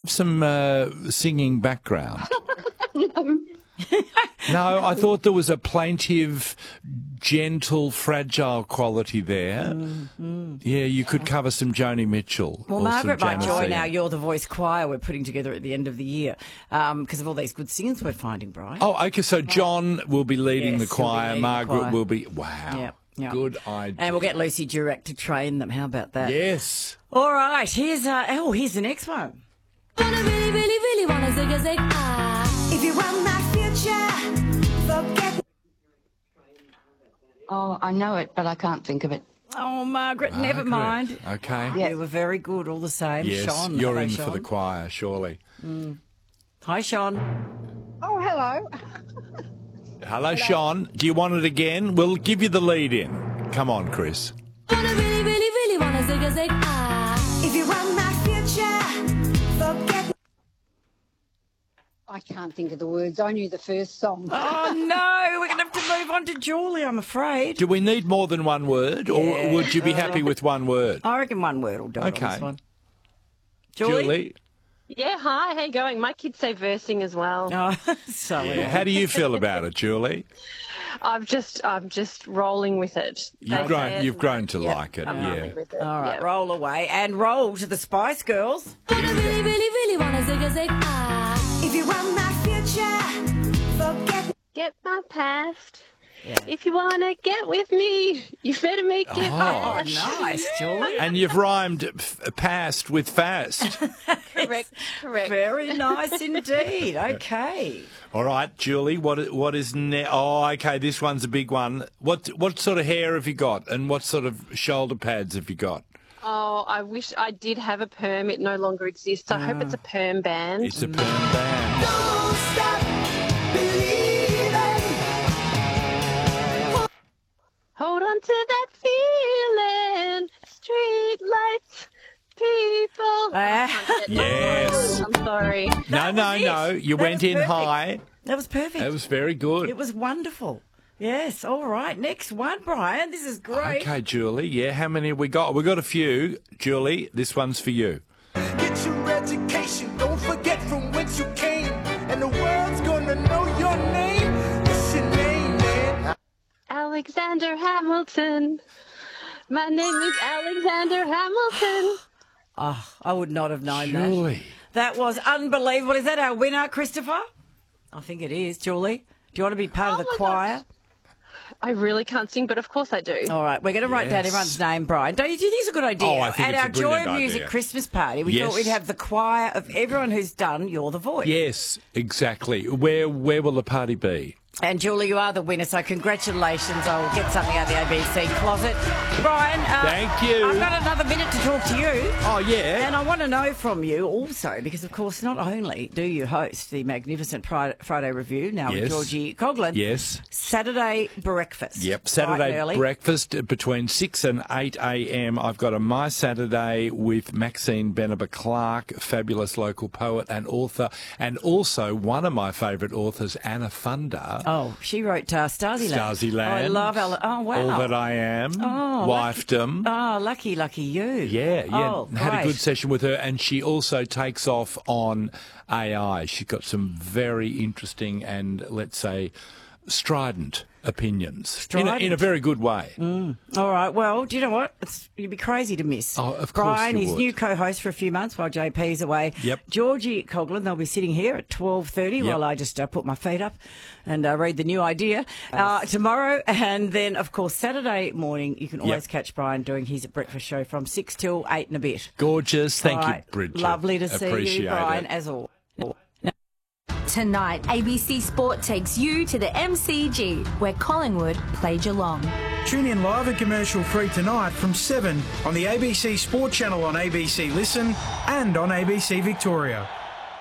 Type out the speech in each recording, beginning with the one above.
some singing background? No. No, I thought there was a plaintive, gentle, fragile quality there. Yeah, you could cover some Joni Mitchell. Well, or Margaret some might Janis join Ian. our You're the Voice choir we're putting together at the end of the year because of all these good singers we're finding, Brian. Oh, okay, so John will be leading Yes, the he'll be choir. leading the Margaret choir. will be... Wow. Yep, yep. Good idea. And we'll get Lucy Durack to train them. How about that? Yes. All right, here's the next one. Really, really, really wanna zig a zig ah. If you want my future, forget. Oh, I know it, but I can't think of it. Oh, Margaret, never mind. Okay. Yeah. You were very good all the same. Yes, Sean. you're hello, in Sean. for the choir, surely. Hi, Sean. Oh, hello. Hello, Sean. Do you want it again? We'll give you the lead in. Come on, Chris. Wanna really, really, really wanna zig a zig ah. If you want my future, forget. I can't think of the words. I knew the first song. Oh, no, we're going to have to move on to Julie, I'm afraid. Do we need more than one word, or would you be happy with one word? I reckon one word will do it on Okay. this one. Julie? Yeah, hi, how you going? My kids say versing as well. Oh, sorry. Yeah. How do you feel about it, Julie? I'm just rolling with it. You've grown to like it, I'm yeah. rolling with it. All right, yeah. roll away and roll to the Spice Girls. Wanna really, really, really wanna zig a zig ah. If you want my future, forget. Get my past. If you want to get with me, you better make it Oh, fast. nice, Julie. And you've rhymed past with fast. Correct. Very nice indeed. Okay. All right, Julie, what is Oh, okay, this one's a big one. What sort of hair have you got, and what sort of shoulder pads have you got? Oh, I wish I did have a perm. It no longer exists. I hope it's a perm band. It's a perm band. Don't stop believing. Hold on to that feeling. Street lights, people. Yes. I'm sorry. No. You That went was in perfect. high. That was perfect. That was very good. It was wonderful. Yes, all right. Next one, Brian. This is great. Okay, Julie. Yeah, how many have we got? We've got a few. Julie, this one's for you. Get your education, don't forget from whence you came, and the world's gonna know your name. What's your name, man? Alexander Hamilton. My name is Alexander Hamilton. Oh, I would not have known Julie. that. That was unbelievable. Is that our winner, Christopher? I think it is, Julie. Do you want to be part of the my choir? I really can't sing, but of course I do. All right, we're going to write down Yes. everyone's name, Brian. Don't you think it's a good idea? Oh, I think At it's a our Joy brilliant of Music idea. Christmas party, we Yes. thought we'd have the choir of everyone who's done You're the Voice. Yes, exactly. Where will the party be? And Julie, you are the winner, so congratulations. I'll get something out of the ABC closet. Brian, Thank you. I've got another minute to talk to you. Oh, yeah. And I want to know from you also, because of course, not only do you host the magnificent Friday Review now with Yes. Georgie Coughlin, Yes. Saturday breakfast. Yep, bright and Saturday early. breakfast between 6 and 8 a.m. I've got a My Saturday with Maxine Benaber Clark, fabulous local poet and author, and also one of my favourite authors, Anna Funder. Oh, she wrote Stasiland. Stasiland. I love Oh, wow. All That I Am. Oh, Wifedom. Oh, lucky you. Yeah. Oh, Had a great. good session with her, and she also takes off on AI. She's got some very interesting and, let's say, strident opinions in a Strident. very good way. All right. Well, do you know what? You'd be crazy to miss. Oh, of course Brian, you his would. new co-host for a few months while JP's away. Yep. Georgie Coughlin, they'll be sitting here at 12:30 Yep. while I just put my feet up and read the new idea tomorrow. And then, of course, Saturday morning, you can always catch Brian doing his breakfast show from 6 till 8 and a bit. Gorgeous. Thank All you, right. Bridget. Lovely to see Appreciate you, Brian, it. as always. Tonight, ABC Sport takes you to the MCG, where Collingwood play Geelong. Tune in live and commercial free tonight from 7 on the ABC Sport channel on ABC Listen and on ABC Victoria.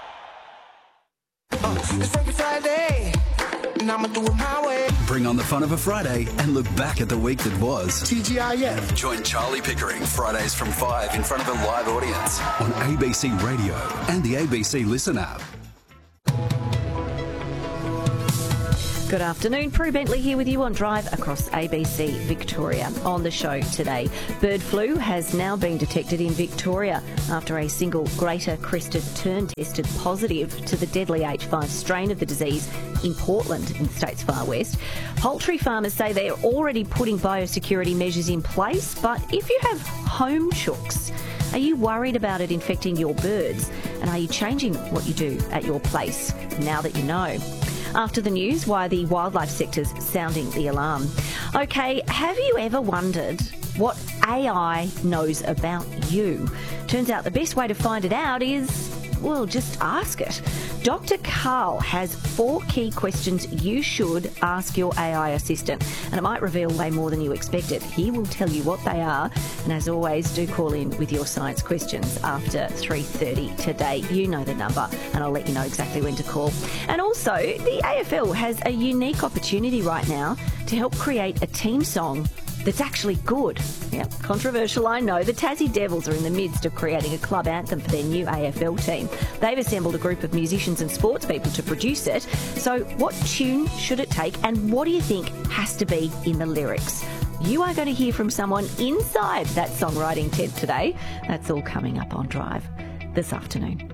It's Freaky Friday, and I'ma do it my way. Bring on the fun of a Friday and look back at the week that was. TGIF. Join Charlie Pickering Fridays from 5 in front of a live audience on ABC Radio and the ABC Listen app. Good afternoon. Prue Bentley here with you on Drive across ABC Victoria. On the show today, bird flu has now been detected in Victoria after a single greater crested tern tested positive to the deadly H5 strain of the disease in Portland in the state's far west. Poultry farmers say they're already putting biosecurity measures in place, but if you have home chooks, are you worried about it infecting your birds? And are you changing what you do at your place now that you know? After the news, why the wildlife sector's sounding the alarm. OK, have you ever wondered what AI knows about you? Turns out the best way to find it out is, well, just ask it. Dr. Carl has 4 key questions you should ask your AI assistant, and it might reveal way more than you expected. He will tell you what they are, and as always, do call in with your science questions after 3:30 today. You know the number, and I'll let you know exactly when to call. And also, the AFL has a unique opportunity right now to help create a team song that's actually good. Yeah, controversial, I know. The Tassie Devils are in the midst of creating a club anthem for their new AFL team. They've assembled a group of musicians and sports people to produce it. So what tune should it take, and what do you think has to be in the lyrics? You are going to hear from someone inside that songwriting tent today. That's all coming up on Drive this afternoon.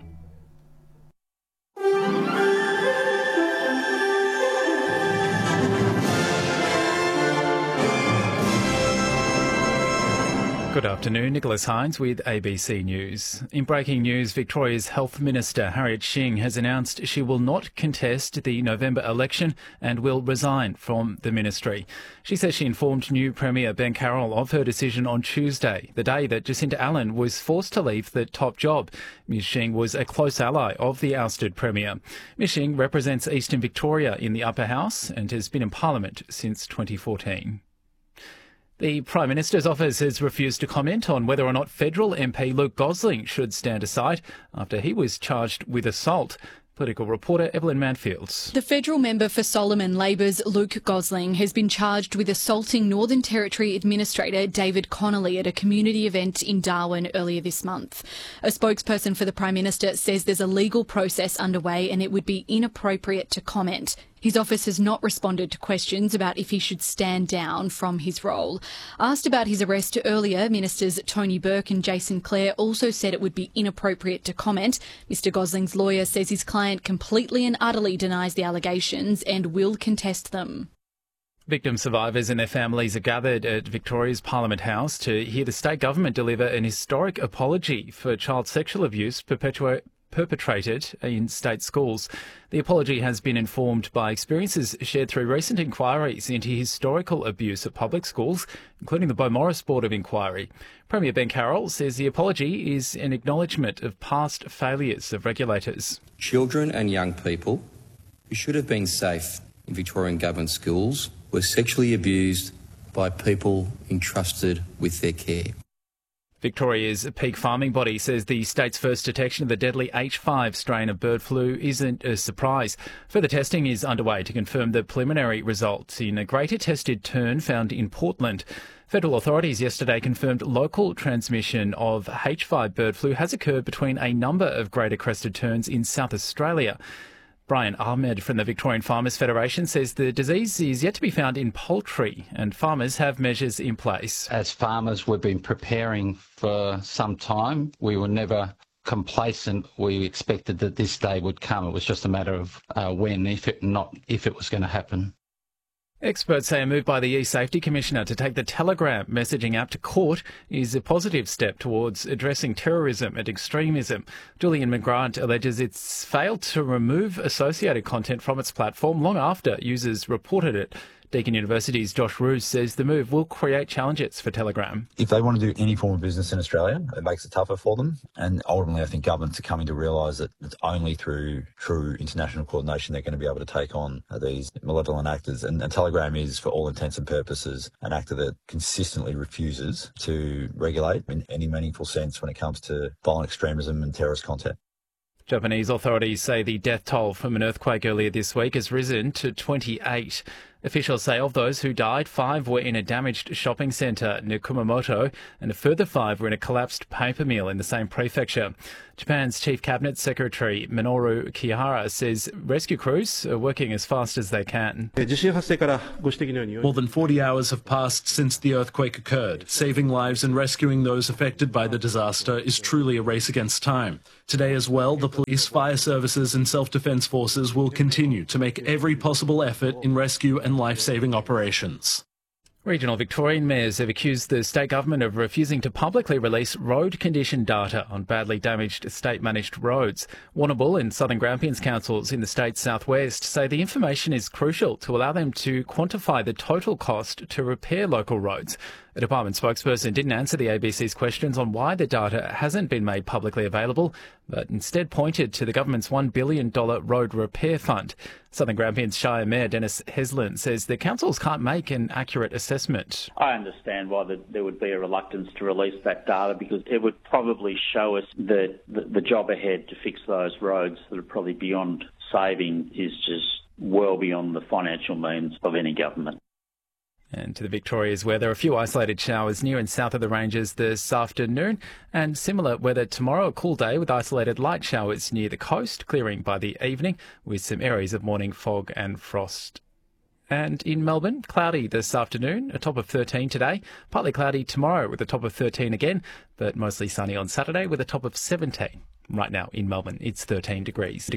Good afternoon, Nicholas Hines with ABC News. In breaking news, Victoria's Health Minister Harriet Shing has announced she will not contest the November election and will resign from the ministry. She says she informed new Premier Ben Carroll of her decision on Tuesday, the day that Jacinta Allen was forced to leave the top job. Ms Shing was a close ally of the ousted Premier. Ms Shing represents Eastern Victoria in the Upper House and has been in Parliament since 2014. The Prime Minister's office has refused to comment on whether or not federal MP Luke Gosling should stand aside after he was charged with assault. Political reporter Evelyn Manfields. The federal member for Solomon Labor's Luke Gosling has been charged with assaulting Northern Territory Administrator David Connolly at a community event in Darwin earlier this month. A spokesperson for the Prime Minister says there's a legal process underway and it would be inappropriate to comment. His office has not responded to questions about if he should stand down from his role. Asked about his arrest earlier, Ministers Tony Burke and Jason Clare also said it would be inappropriate to comment. Mr Gosling's lawyer says his client completely and utterly denies the allegations and will contest them. Victim survivors and their families are gathered at Victoria's Parliament House to hear the state government deliver an historic apology for child sexual abuse perpetrated in state schools. The apology has been informed by experiences shared through recent inquiries into historical abuse at public schools, including the Beaumaris Board of Inquiry. Premier Ben Carroll says the apology is an acknowledgement of past failures of regulators. Children and young people who should have been safe in Victorian government schools were sexually abused by people entrusted with their care. Victoria's peak farming body says the state's first detection of the deadly H5 strain of bird flu isn't a surprise. Further testing is underway to confirm the preliminary results in a greater tested tern found in Portland. Federal authorities yesterday confirmed local transmission of H5 bird flu has occurred between a number of greater crested terns in South Australia. Brian Ahmed from the Victorian Farmers Federation says the disease is yet to be found in poultry and farmers have measures in place. As farmers, we've been preparing for some time. We were never complacent. We expected that this day would come. It was just a matter of when, if it was going to happen. Experts say a move by the eSafety Commissioner to take the Telegram messaging app to court is a positive step towards addressing terrorism and extremism. Julian McGrath alleges it's failed to remove associated content from its platform long after users reported it. Deakin University's Josh Roos says the move will create challenges for Telegram. If they want to do any form of business in Australia, it makes it tougher for them. And ultimately, I think governments are coming to realise that it's only through true international coordination they're going to be able to take on these malevolent actors. And Telegram is, for all intents and purposes, an actor that consistently refuses to regulate in any meaningful sense when it comes to violent extremism and terrorist content. Japanese authorities say the death toll from an earthquake earlier this week has risen to 28. Officials say of those who died, 5 were in a damaged shopping centre near Kumamoto and a further 5 were in a collapsed paper mill in the same prefecture. Japan's Chief Cabinet Secretary Minoru Kihara says rescue crews are working as fast as they can. More than 40 hours have passed since the earthquake occurred. Saving lives and rescuing those affected by the disaster is truly a race against time. Today as well, the police, fire services and self-defence forces will continue to make every possible effort in rescue and life-saving operations. Regional Victorian mayors have accused the state government of refusing to publicly release road condition data on badly damaged state-managed roads. Warrnambool and Southern Grampians councils in the state's southwest say the information is crucial to allow them to quantify the total cost to repair local roads. A department spokesperson didn't answer the ABC's questions on why the data hasn't been made publicly available, but instead pointed to the government's $1 billion road repair fund. Southern Grampians Shire Mayor Dennis Heslin says the councils can't make an accurate assessment. I understand why there would be a reluctance to release that data, because it would probably show us that the job ahead to fix those roads that are probably beyond saving is just well beyond the financial means of any government. And to the Victorias, where there are a few isolated showers near and south of the ranges this afternoon, and similar weather tomorrow, a cool day with isolated light showers near the coast, clearing by the evening with some areas of morning fog and frost. And in Melbourne, cloudy this afternoon, a top of 13 today, partly cloudy tomorrow with a top of 13 again, but mostly sunny on Saturday with a top of 17. Right now in Melbourne, it's 13 degrees.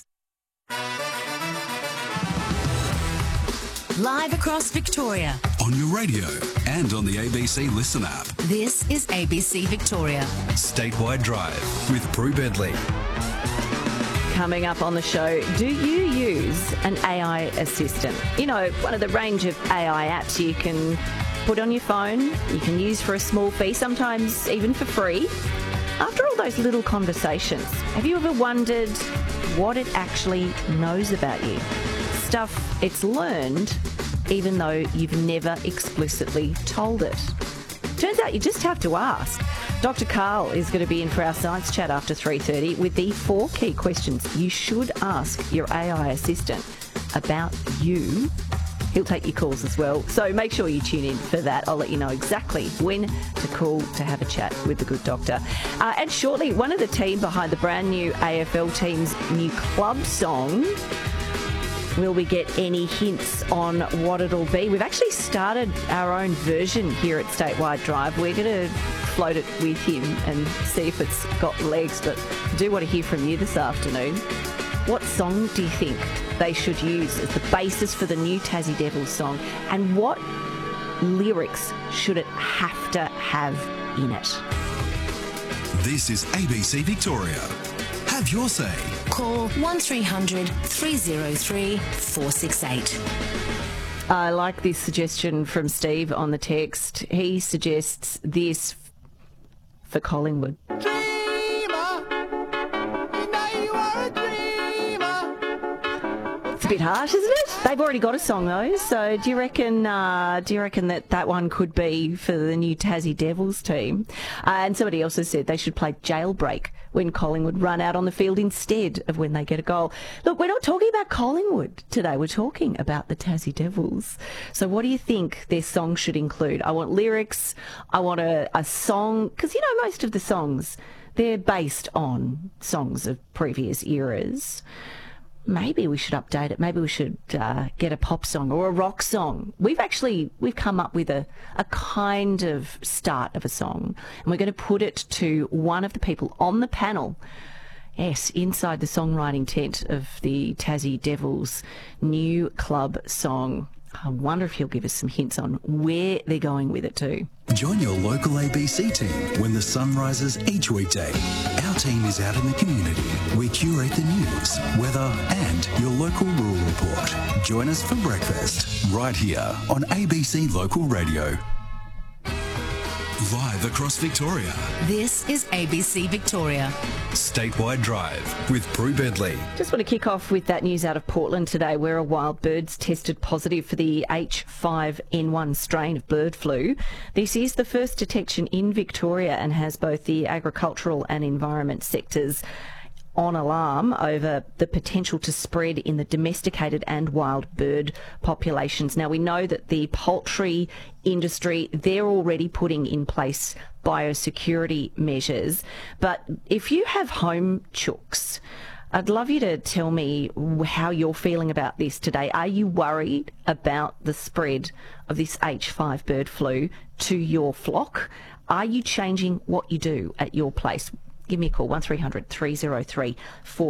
Live across Victoria. On your radio and on the ABC Listen app. This is ABC Victoria. Statewide Drive with Prue Bedley. Coming up on the show, do you use an AI assistant? You know, one of the range of AI apps you can put on your phone, you can use for a small fee, sometimes even for free. After all those little conversations, have you ever wondered what it actually knows about you? Stuff it's learned even though you've never explicitly told it. Turns out you just have to ask. Dr. Carl is going to be in for our science chat after 3:30 with the 4 key questions you should ask your AI assistant about you. He'll take your calls as well, so make sure you tune in for that. I'll let you know exactly when to call to have a chat with the good doctor. And shortly, one of the team behind the brand new AFL team's new club song. Will we get any hints on what it'll be? We've actually started our own version here at Statewide Drive. We're going to float it with him and see if it's got legs, but I do want to hear from you this afternoon. What song do you think they should use as the basis for the new Tassie Devils song? And what lyrics should it have to have in it? This is ABC Victoria. Have your say. Call 1300 303 468. I like this suggestion from Steve on the text. He suggests this for Collingwood. It's a bit harsh, isn't it? They've already got a song though, so do you reckon that one could be for the new Tassie Devils team? And somebody else has said they should play Jailbreak when Collingwood run out on the field instead of when they get a goal. Look, we're not talking about Collingwood today. We're talking about the Tassie Devils. So what do you think their song should include? I want lyrics. I want a song, because, you know, most of the songs, they're based on songs of previous eras. Maybe we should update it. Maybe we should get a pop song or a rock song. We've come up with a kind of start of a song, and we're going to put it to one of the people on the panel. Yes, inside the songwriting tent of the Tassie Devils' new club song. I wonder if he'll give us some hints on where they're going with it too. Join your local ABC team when the sun rises each weekday. Our team is out in the community. We curate the news, weather and your local rural report. Join us for breakfast right here on ABC Local Radio. Live across Victoria. This is ABC Victoria. Statewide Drive with Prue Bedley. Just want to kick off with that news out of Portland today, where a wild bird's tested positive for the H5N1 strain of bird flu. This is the first detection in Victoria and has both the agricultural and environment sectors on alarm over the potential to spread in the domesticated and wild bird populations. Now, we know that the poultry industry, they're already putting in place biosecurity measures. But if you have home chooks, I'd love you to tell me how you're feeling about this today. Are you worried about the spread of this H5 bird flu to your flock? Are you changing what you do at your place? Give me a call, 1300 303 4